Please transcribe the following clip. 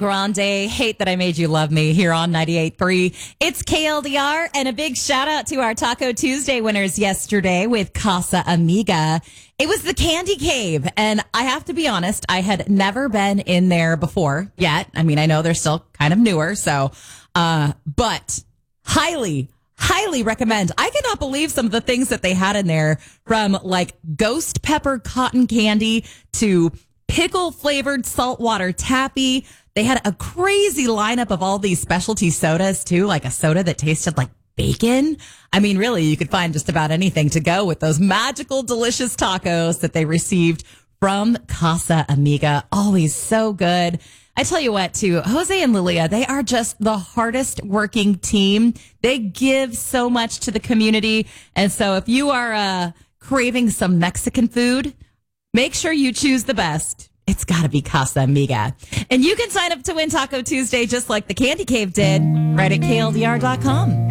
Grande, Hate That I Made You Love Me here on 98.3. It's KLDR, and a big shout out to our Taco Tuesday winners yesterday with Casa Amiga. It was the Candy Cave, and I have to be honest, I had never been in there before yet. I mean, I know they're still kind of newer, so, but highly recommend. I cannot believe some of the things that they had in there, from like ghost pepper cotton candy to pickle flavored saltwater taffy. They had a crazy lineup of all these specialty sodas too, like a soda that tasted like bacon. I mean, really, you could find just about anything to go with those magical, delicious tacos that they received from Casa Amiga. Always so good. I tell you what, too, Jose and Lilia, they are just the hardest working team. They give so much to the community. And so if you are craving some Mexican food, make sure you choose the best. It's got to be Casa Amiga. And you can sign up to win Taco Tuesday just like the Candy Cave did right at KLDR.com.